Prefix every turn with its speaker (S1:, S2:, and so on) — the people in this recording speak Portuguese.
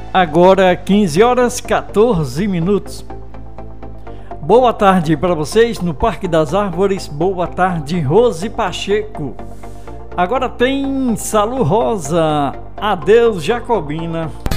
S1: Agora 15 horas 14 minutos. Boa tarde para vocês no Parque das Árvores. Boa tarde, Rose Pacheco. Agora tem Salu Rosa, Adeus Jacobina.